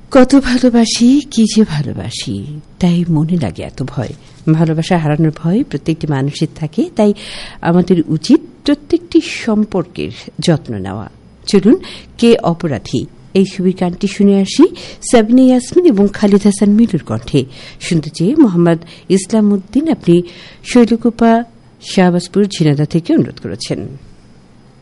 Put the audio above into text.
কত ভালোবাসি, কি যে ভালোবাসি, তাই মনে লাগে এত ভয়। ভালোবাসা হারানোর ভয় প্রত্যেকটি মানুষের থাকে, তাই আমাদের উচিত প্রত্যেকটি সম্পর্কের যত্ন নেওয়া। চলুন কে অপরাধী এই ছবির গানটি শুনে আসি সাবিনা ইয়াসমিন এবং খালিদ হাসান মিলুর কণ্ঠে। শুনতে চেয়ে মোহাম্মদ ইসলাম উদ্দিন আপনি শৈলকুপা শাহবাজপুর ঝিনাইদহ থেকে অনুরোধ করেছেন।